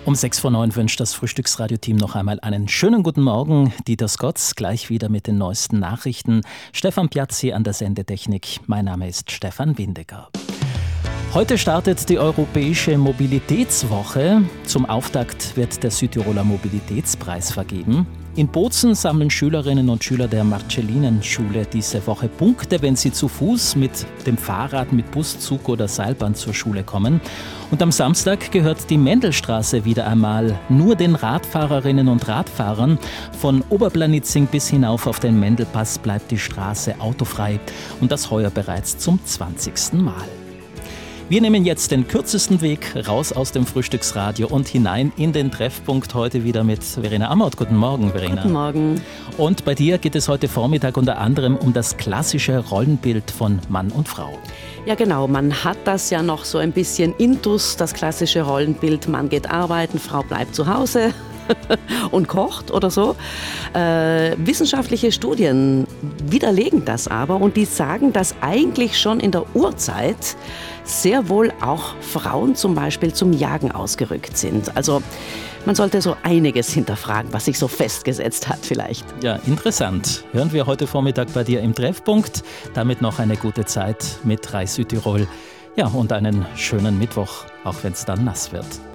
Um 6:09 wünscht das Frühstücksradio-Team noch einmal einen schönen guten Morgen. Dieter Scotts gleich wieder mit den neuesten Nachrichten. Stefan Piazzi an der Sendetechnik. Mein Name ist Stefan Windecker. Heute startet die Europäische Mobilitätswoche. Zum Auftakt wird der Südtiroler Mobilitätspreis vergeben. In Bozen sammeln Schülerinnen und Schüler der Marcellinenschule diese Woche Punkte, wenn sie zu Fuß, mit dem Fahrrad, mit Bus, Zug oder Seilbahn zur Schule kommen. Und am Samstag gehört die Mendelstraße wieder einmal nur den Radfahrerinnen und Radfahrern. Von Oberplanitzing bis hinauf auf den Mendelpass bleibt die Straße autofrei. Und das heuer bereits zum 20. Mal. Wir nehmen jetzt den kürzesten Weg raus aus dem Frühstücksradio und hinein in den Treffpunkt. Heute wieder mit Verena Amott. Guten Morgen, Verena. Guten Morgen. Und bei dir geht es heute Vormittag unter anderem um das klassische Rollenbild von Mann und Frau. Ja genau, man hat das ja noch so ein bisschen intus, das klassische Rollenbild. Mann geht arbeiten, Frau bleibt zu Hause und kocht oder so. Wissenschaftliche Studien widerlegen das aber und die sagen, dass eigentlich schon in der Urzeit sehr wohl auch Frauen zum Beispiel zum Jagen ausgerückt sind. Also man sollte so einiges hinterfragen, was sich so festgesetzt hat vielleicht. Ja, interessant. Hören wir heute Vormittag bei dir im Treffpunkt. Damit noch eine gute Zeit mit Reis Südtirol. Ja, und einen schönen Mittwoch, auch wenn es dann nass wird.